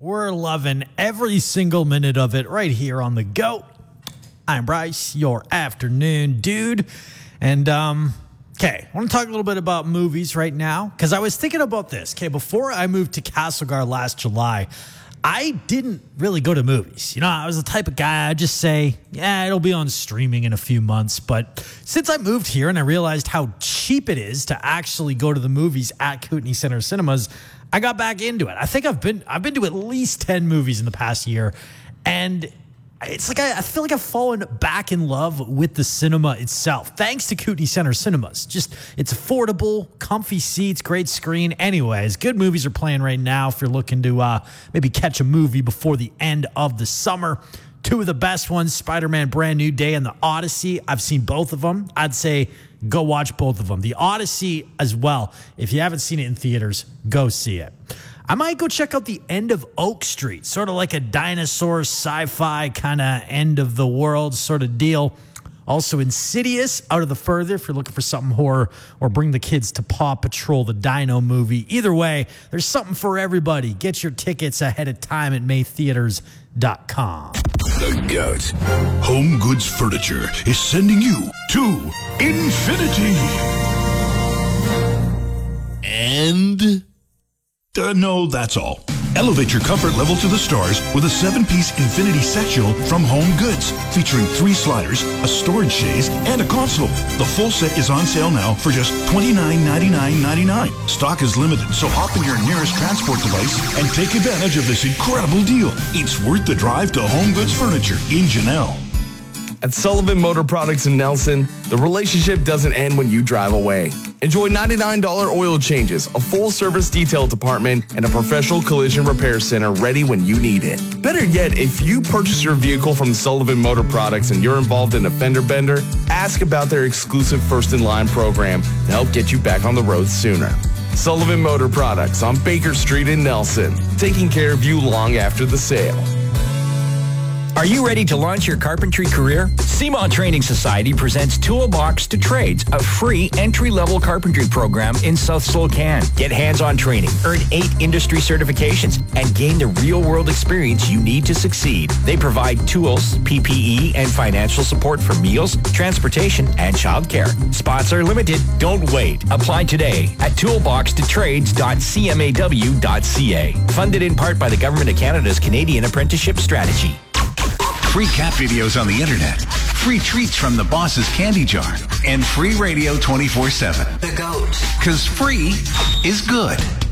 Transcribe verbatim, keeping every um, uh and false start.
We're loving every single minute of it right here on The GOAT. I'm Bryce, your afternoon dude. And, um, okay, I want to talk a little bit about movies right now because I was thinking about this. Okay, before I moved to Castlegar last July, I didn't really go to movies. You know, I was the type of guy I'd just say, yeah, it'll be on streaming in a few months. But since I moved here and I realized how cheap it is to actually go to the movies at Kootenai Center Cinemas, I got back into it. I think I've been I've been to at least ten movies in the past year, and it's like I, I feel like I've fallen back in love with the cinema itself, thanks to Kootenai Center Cinemas. Just, it's affordable, comfy seats, great screen. Anyways, good movies are playing right now if you're looking to uh, maybe catch a movie before the end of the summer. Two of the best ones, Spider-Man Brand New Day and The Odyssey. I've seen both of them. I'd say go watch both of them. The Odyssey as well. If you haven't seen it in theaters, go see it. I might go check out The End of Oak Street, sort of like a dinosaur sci-fi kind of end of the world sort of deal. Also Insidious, Out of the Further, if you're looking for something horror, or bring the kids to Paw Patrol, the Dino movie. Either way, there's something for everybody. Get your tickets ahead of time at may theaters dot com. The GOAT. Home Goods Furniture is sending you to infinity. And... Uh, no, that's all. Elevate your comfort level to the stars with a seven-piece Infinity Sectional from Home Goods, featuring three sliders, a storage chaise, and a console. The full set is on sale now for just twenty-nine ninety-nine ninety-nine. Stock is limited, so hop in your nearest transport device and take advantage of this incredible deal. It's worth the drive to Home Goods Furniture in Janelle. At Sullivan Motor Products in Nelson, the relationship doesn't end when you drive away. Enjoy ninety-nine dollars oil changes, a full-service detail department, and a professional collision repair center ready when you need it. Better yet, if you purchase your vehicle from Sullivan Motor Products and you're involved in a fender bender, ask about their exclusive first-in-line program to help get you back on the road sooner. Sullivan Motor Products on Baker Street in Nelson, taking care of you long after the sale. Are you ready to launch your carpentry career? C M O Training Society presents Toolbox to Trades, a free entry-level carpentry program in South Slocan. Get hands-on training, earn eight industry certifications, and gain the real-world experience you need to succeed. They provide tools, P P E, and financial support for meals, transportation, and childcare. Spots are limited. Don't wait. Apply today at toolbox to trades dot c m a w dot c a. Funded in part by the Government of Canada's Canadian Apprenticeship Strategy. Free cat videos on the internet, free treats from the boss's candy jar, and free radio twenty-four seven. The GOAT. Because free is good.